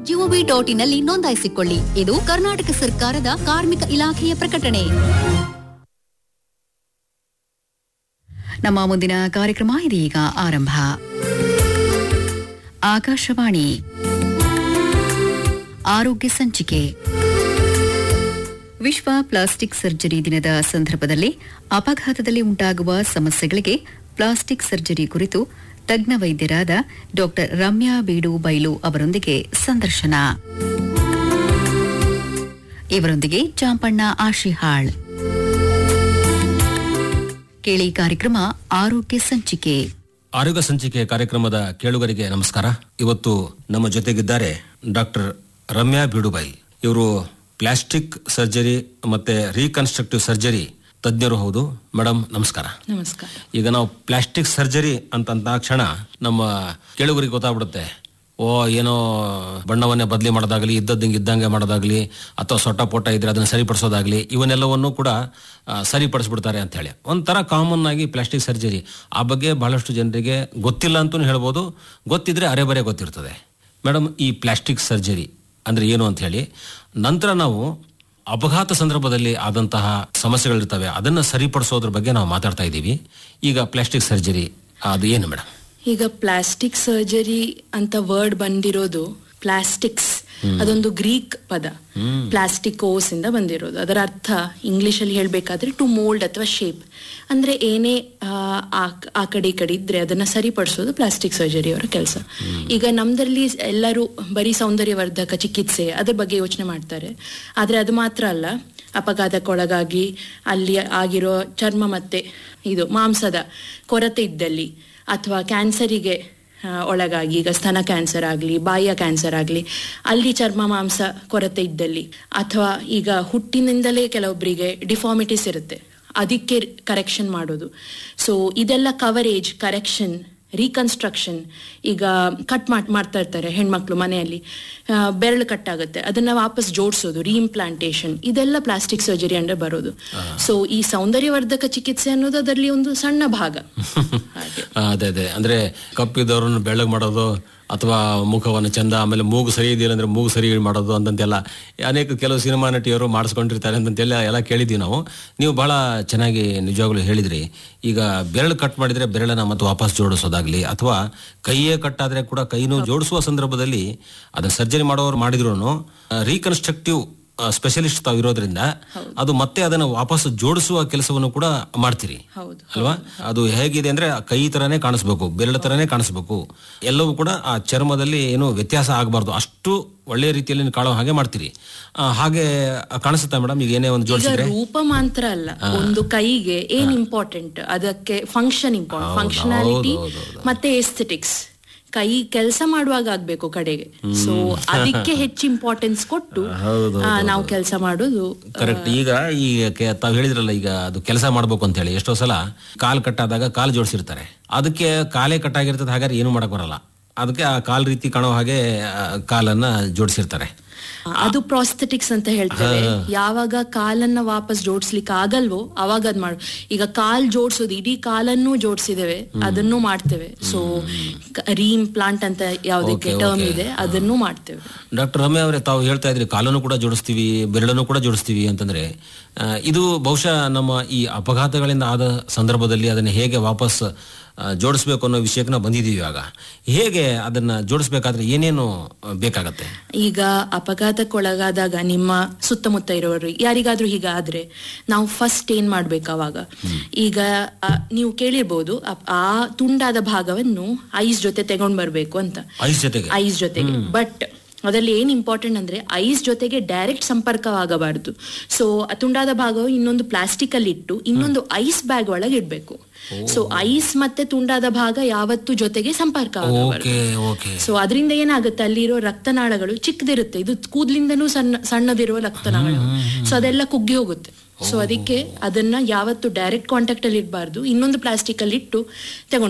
gov.in ನಲ್ಲಿ ನೋಂದಾಯಿಸಿಕೊಳ್ಳಿ. ಇದು ಕರ್ನಾಟಕ ಸರ್ಕಾರದ ಕಾರ್ಮಿಕ ಇಲಾಖೆಯ ಪ್ರಕಟಣೆ. ನಮ್ಮ ಮುಂದಿನ ಕಾರ್ಯಕ್ರಮ ಇದೀಗ ಆರಂಭ. ಆಕಾಶವಾಣಿ ಆರೋಗ್ಯ ಸಂಚಿಕೆ. ವಿಶ್ವ ಪ್ಲಾಸ್ಟಿಕ್ ಸರ್ಜರಿ ದಿನದ ಸಂದರ್ಭದಲ್ಲಿ ಅಪಘಾತದಲ್ಲಿ ಉಂಟಾಗುವ ಸಮಸ್ಯೆಗಳಿಗೆ ಪ್ಲಾಸ್ಟಿಕ್ ಸರ್ಜರಿ ಕುರಿತು ತಜ್ಞ ವೈದ್ಯರಾದ ಡಾ. ರಮ್ಯಾ ಬೀಡು ಬೈಲು ಅವರೊಂದಿಗೆ ಸಂದರ್ಶನ. ಇವರೊಂದಿಗೆ ಚಾಂಪಣ್ಣ ಆಶಿಹಾಳ್. ಕೇಳಿ ಕಾರ್ಯಕ್ರಮ ಆರೋಗ್ಯ ಸಂಚಿಕೆ. ಆರೋಗ್ಯ ಸಂಚಿಕೆ ಕಾರ್ಯಕ್ರಮದ ಕೇಳುಗರಿಗೆ ನಮಸ್ಕಾರ. ಇವತ್ತು ನಮ್ಮ ಜೊತೆಗಿದ್ದಾರೆ ಡಾಕ್ಟರ್ ರಮ್ಯಾ ಬೀಡುಬೈ. ಇವರು ಪ್ಲಾಸ್ಟಿಕ್ ಸರ್ಜರಿ ಮತ್ತೆ ರೀಕನ್ಸ್ಟ್ರಕ್ಟಿವ್ ಸರ್ಜರಿ ತಜ್ಞರು ಹೌದು. ಮೇಡಮ್ ನಮಸ್ಕಾರ. ನಮಸ್ಕಾರ. ಈಗ ನಾವು ಪ್ಲಾಸ್ಟಿಕ್ ಸರ್ಜರಿ ಅಂತ ಕ್ಷಣ ನಮ್ಮ ಕೇಳುಗರಿಗೆ ಗೊತ್ತಾಗ್ಬಿಡುತ್ತೆ, ಏನೋ ಬಣ್ಣವನ್ನೇ ಬದಲಿ ಮಾಡೋದಾಗ್ಲಿ, ಇದ್ದಂಗೆ ಮಾಡೋದಾಗ್ಲಿ, ಅಥವಾ ಸೊಟ್ಟ ಪೊಟ್ಟ ಇದ್ರೆ ಅದನ್ನ ಸರಿಪಡಿಸೋದಾಗ್ಲಿ, ಇವನ್ನೆಲ್ಲವನ್ನು ಕೂಡ ಸರಿಪಡಿಸ್ಬಿಡ್ತಾರೆ ಅಂತ ಹೇಳಿ ಒಂಥರ ಕಾಮನ್ ಆಗಿ ಪ್ಲಾಸ್ಟಿಕ್ ಸರ್ಜರಿ ಆ ಬಗ್ಗೆ ಬಹಳಷ್ಟು ಜನರಿಗೆ ಗೊತ್ತಿಲ್ಲ ಅಂತೂ ಹೇಳ್ಬೋದು, ಗೊತ್ತಿದ್ರೆ ಅರೆಬರೆ ಗೊತ್ತಿರ್ತದೆ. ಮೇಡಮ್, ಈ ಪ್ಲಾಸ್ಟಿಕ್ ಸರ್ಜರಿ ಅಂದ್ರೆ ಏನು ಅಂತ ಹೇಳಿ, ನಂತರ ನಾವು ಅಪಘಾತ ಸಂದರ್ಭದಲ್ಲಿ ಆದಂತಹ ಸಮಸ್ಯೆಗಳಿರ್ತವೆ ಅದನ್ನ ಸರಿಪಡಿಸೋದ್ರ ಬಗ್ಗೆ ನಾವು ಮಾತಾಡ್ತಾ ಇದ್ದೀವಿ. ಈಗ ಪ್ಲಾಸ್ಟಿಕ್ ಸರ್ಜರಿ ಅದು ಏನು ಮೇಡಮ್? ಈಗ ಪ್ಲಾಸ್ಟಿಕ್ ಸರ್ಜರಿ ಅಂತ ವರ್ಡ್ ಬಂದಿರೋದು ಪ್ಲಾಸ್ಟಿಕ್ಸ್, ಅದೊಂದು ಗ್ರೀಕ್ ಪದ, ಪ್ಲಾಸ್ಟಿಕೋಸ್ ಇಂದ ಬಂದಿರೋದು. ಅದರ ಅರ್ಥ ಇಂಗ್ಲಿಷ್ ಅಲ್ಲಿ ಹೇಳ್ಬೇಕಾದ್ರೆ ಟು ಮೋಲ್ಡ್ ಅಥವಾ ಶೇಪ್, ಅಂದ್ರೆ ಏನೇ ಆ ಕಡೆ ಈ ಕಡೆ ಇದ್ರೆ ಅದನ್ನ ಸರಿಪಡಿಸೋದು ಪ್ಲಾಸ್ಟಿಕ್ ಸರ್ಜರಿ ಅವರ ಕೆಲಸ. ಈಗ ನಮ್ದಲ್ಲಿ ಎಲ್ಲರೂ ಬರೀ ಸೌಂದರ್ಯವರ್ಧಕ ಚಿಕಿತ್ಸೆ ಅದ್ರ ಬಗ್ಗೆ ಯೋಚನೆ ಮಾಡ್ತಾರೆ, ಆದ್ರೆ ಅದು ಮಾತ್ರ ಅಲ್ಲ, ಅಪಘಾತಕ್ಕೊಳಗಾಗಿ ಅಲ್ಲಿ ಆಗಿರೋ ಚರ್ಮ ಮತ್ತೆ ಇದು ಮಾಂಸದ ಕೊರತೆ ಇದ್ದಲ್ಲಿ, ಅಥವಾ ಕ್ಯಾನ್ಸರಿಗೆ ಒಳಗಾಗಿ, ಈಗ ಸ್ತನ ಕ್ಯಾನ್ಸರ್ ಆಗಲಿ, ಬಾಯಿಯ ಕ್ಯಾನ್ಸರ್ ಆಗಲಿ, ಅಲ್ಲಿ ಚರ್ಮ ಮಾಂಸ ಕೊರತೆ ಇದ್ದಲ್ಲಿ, ಅಥವಾ ಈಗ ಹುಟ್ಟಿನಿಂದಲೇ ಕೆಲವೊಬ್ಬರಿಗೆ ಡಿಫಾರ್ಮಿಟೀಸ್ ಇರುತ್ತೆ, ಅದಕ್ಕೆ ಕರೆಕ್ಷನ್ ಮಾಡೋದು. ಸೊ ಇದೆಲ್ಲ ಕವರೇಜ್, ಕರೆಕ್ಷನ್, ರೀಕನ್ಸ್ಟ್ರಕ್ಷನ್. ಈಗ ಕಟ್ ಮಾಡ್ತಾ ಇರ್ತಾರೆ ಹೆಣ್ಮಕ್ಳು ಮನೆಯಲ್ಲಿ, ಬೆರಳು ಕಟ್ಟಾಗುತ್ತೆ, ಅದನ್ನ ವಾಪಸ್ ಜೋಡಿಸೋದು, ರೀಇಂಪ್ಲಾಂಟೇಶನ್, ಇದೆಲ್ಲ ಪ್ಲಾಸ್ಟಿಕ್ ಸರ್ಜರಿ ಅಂದ್ರೆ ಬರೋದು. ಸೊ ಈ ಸೌಂದರ್ಯವರ್ಧಕ ಚಿಕಿತ್ಸೆ ಅನ್ನೋದು ಅದರಲ್ಲಿ ಒಂದು ಸಣ್ಣ ಭಾಗ. ಅದೇ ಅಂದ್ರೆ ಕಪ್ಪಿದವ್ರನ್ನ ಬೆಳ್ಳಗ್ ಮಾಡೋದು, ಅಥವಾ ಮುಖವನ್ನು ಚಂದ, ಆಮೇಲೆ ಮೂಗು ಸರಿ ಇದೆಯಲ್ಲ ಅಂದ್ರೆ ಮೂಗು ಸರಿ ಮಾಡೋದು ಅಂತಂತೆಲ್ಲ ಕೆಲವು ಸಿನಿಮಾ ನಟಿಯರು ಮಾಡಿಸ್ಕೊಂಡಿರ್ತಾರೆ ಎಲ್ಲ ಕೇಳಿದ್ವಿ ನಾವು. ನೀವು ಬಹಳ ಚೆನ್ನಾಗಿ ನಿಜವಾಗ್ಲೂ ಹೇಳಿದ್ರಿ. ಈಗ ಬೆರಳು ಕಟ್ ಮಾಡಿದ್ರೆ ಬೆರಳನ್ನ ಮತ್ತೆ ವಾಪಸ್ ಜೋಡಿಸೋದಾಗ್ಲಿ, ಅಥವಾ ಕೈಯೇ ಕಟ್ಟಾದ್ರೆ ಕೂಡ ಕೈನೂ ಜೋಡಿಸುವ ಸಂದರ್ಭದಲ್ಲಿ ಅದನ್ನ ಸರ್ಜರಿ ಮಾಡೋರು ಮಾಡಿದ್ರು ರೀಕನ್ಸ್ಟ್ರಕ್ಟಿವ್ ಸ್ಪೆಷಲಿಸ್ಟ್ ತಾವು ಇರೋದ್ರಿಂದ ಅದು ಮತ್ತೆ ಅದನ್ನ ವಾಪಸ್ ಜೋಡಿಸುವ ಕೆಲಸವನ್ನು ಕೂಡ ಮಾಡ್ತೀರಿ ಅಲ್ವಾ? ಅದು ಹೇಗಿದೆ ಅಂದ್ರೆ ಕೈ ತರನೇ ಕಾಣಿಸ್ಬೇಕು, ಬೆರಳ ತರನೇ ಕಾಣಿಸ್ಬೇಕು, ಎಲ್ಲವೂ ಕೂಡ ಆ ಚರ್ಮದಲ್ಲಿ ಏನು ವ್ಯತ್ಯಾಸ ಆಗಬಾರ್ದು, ಅಷ್ಟು ಒಳ್ಳೆಯ ರೀತಿಯಲ್ಲಿ ಕಾಣೋ ಹಾಗೆ ಮಾಡ್ತೀರಿ. ಹಾಗೆ ಕಾಣಿಸುತ್ತಾ ಮೇಡಮ್? ಈಗ ಏನೇ ಒಂದು ಜೋಡಿಸಿದ್ರೆ ರೂಪ ಮಾತ್ರ ಅಲ್ಲ, ಒಂದು ಕೈಗೆ ಏನ್ ಇಂಪಾರ್ಟೆಂಟ್, ಅದಕ್ಕೆ ಫಂಕ್ಷನ್ ಇಂಪಾರ್ಟೆಂಟ್, ಫಂಕ್ಷನಾಲಿಟಿ ಮತ್ತೆ ಎಸ್ಥೆಟಿಕ್ಸ್. ಕೈ ಕೆಲಸ ಮಾಡುವಾಗ ಆಗ್ಬೇಕು ಕಡೆಗೆ. ಸೊ ಅದಕ್ಕೆ ಹೆಚ್ಚು ಇಂಪಾರ್ಟೆನ್ಸ್ ಕೊಟ್ಟು ನಾವು ಕೆಲಸ ಮಾಡೋದು ಕರೆಕ್ಟ್. ಈಗ ತಾವ್ ಹೇಳಿದ್ರಲ್ಲ, ಈಗ ಅದು ಕೆಲಸ ಮಾಡ್ಬೇಕು ಅಂತ ಹೇಳಿ, ಎಷ್ಟೋ ಸಲ ಕಾಲ್ ಕಟ್ಟಾದಾಗ ಕಾಲ್ ಜೋಡಿಸಿರ್ತಾರೆ, ಅದಕ್ಕೆ ಕಾಲೇ ಕಟ್ಟಾಗಿರ್ತದೆ, ಹಾಗಾದ್ರೆ ಏನು ಮಾಡಕ್ ಬರಲ್ಲ, ಅದಕ್ಕೆ ಆ ಕಾಲ್ ರೀತಿ ಕಾಣೋ ಹಾಗೆ ಕಾಲನ್ನ ಜೋಡಿಸಿರ್ತಾರೆ. ಅದು ಪ್ರಾಸ್ಥೆಟಿಕ್ಸ್ ಅಂತ ಹೇಳ್ತೇವೆ. ಯಾವಾಗ ಕಾಲನ್ನ ವಾಪಸ್ ಜೋಡಿಸ್ಲಿಕ್ಕೆ ಆಗಲ್ವೋ ಅವಾಗ ಅದ್ ಮಾಡು. ಈಗ ಕಾಲ್ ಜೋಡಿಸೋದು, ಇಡೀ ಕಾಲನ್ನು ಜೋಡಿಸಿದ್ದೇವೆ, ಅದನ್ನು ಮಾಡ್ತೇವೆ. ಸೊ ರೀಇಂಪ್ಲಾಂಟ್ ಅಂತ ಯಾವ್ದಕ್ಕೆ ಟರ್ಮ್ ಇದೆ, ಅದನ್ನು ಮಾಡ್ತೇವೆ. ಡಾಕ್ಟರ್ ರಮ್ಯಾ ಅವರೇ, ತಾವು ಹೇಳ್ತಾ ಇದ್ರಿ ಕಾಲನ್ನು ಕೂಡ ಜೋಡಿಸ್ತೀವಿ, ಬೆರಳನ್ನು ಕೂಡ ಜೋಡಿಸ್ತೀವಿ ಅಂತಂದ್ರೆ, ಇದು ಬಹುಶಃ ನಮ್ಮ ಈ ಅಪಘಾತಗಳಿಂದ ಆದ ಸಂದರ್ಭದಲ್ಲಿ ಅದನ್ನ ಹೇಗೆ ವಾಪಸ್ ಜೋಡಿಸ್ಬೇಕು ಅನ್ನೋ ವಿಷಯಕ್ಕೆ ನಾವು ಬಂದಿದ್ದೀವಿ. ಆಗ ಹೇಗೆ ಅದನ್ನ ಜೋಡಿಸ್ಬೇಕಾದ್ರೆ ಏನೇನು ಬೇಕಾಗತ್ತೆ? ಈಗ ಅಪಘಾತಕ್ಕೊಳಗಾದಾಗ ನಿಮ್ಮ ಸುತ್ತಮುತ್ತ ಇರೋರು ಯಾರಿಗಾದ್ರೂ ಹೀಗಾದ್ರೆ ನಾವು ಫಸ್ಟ್ ಏನ್ ಮಾಡ್ಬೇಕು ಅವಾಗ? ಈಗ ನೀವು ಕೇಳಿರ್ಬೋದು, ಆ ತುಂಡಾದ ಭಾಗವನ್ನು ಐಸ್ ಜೊತೆ ತಗೊಂಡ್ ಬರ್ಬೇಕು ಅಂತ, ಐಸ್ ಜೊತೆಗೆ. ಬಟ್ ಅದರಲ್ಲಿ ಏನ್ ಇಂಪಾರ್ಟೆಂಟ್ ಅಂದ್ರೆ ಐಸ್ ಜೊತೆಗೆ ಡೈರೆಕ್ಟ್ ಸಂಪರ್ಕವಾಗಬಾರದು. ಸೊ ತುಂಡಾದ ಭಾಗವು ಇನ್ನೊಂದು ಪ್ಲಾಸ್ಟಿಕ್ ಅಲ್ಲಿ ಇಟ್ಟು ಇನ್ನೊಂದು ಐಸ್ ಬ್ಯಾಗ್ ಒಳಗೆ ಇಡ್ಬೇಕು. ಸೊ ಐಸ್ ಮತ್ತೆ ತುಂಡಾದ ಭಾಗ ಯಾವತ್ತೂ ಜೊತೆಗೆ ಸಂಪರ್ಕ ಆಗಬಾರದು. ಸೊ ಅದರಿಂದ ಏನಾಗುತ್ತೆ, ಅಲ್ಲಿರೋ ರಕ್ತನಾಳಗಳು ಚಿಕ್ಕದಿರುತ್ತೆ, ಇದು ಕೂದ್ಲಿಂದನೂ ಸಣ್ಣದಿರುವ ರಕ್ತನಾಳಗಳು, ಸೊ ಅದೆಲ್ಲ ಕುಗ್ಗಿ ಹೋಗುತ್ತೆ. ಸೊ ಅದಕ್ಕೆ ಅದನ್ನ ಯಾವತ್ತು ಡೈರೆಕ್ಟ್ ಕಾಂಟ್ಯಾಕ್ಟ್ ಅಲ್ಲಿ ಇಡಬಾರ್ದು, ಇನ್ನೊಂದು ಪ್ಲಾಸ್ಟಿಕ್ ಅಲ್ಲಿ ಇಟ್ಟು ತಗೊಂಡು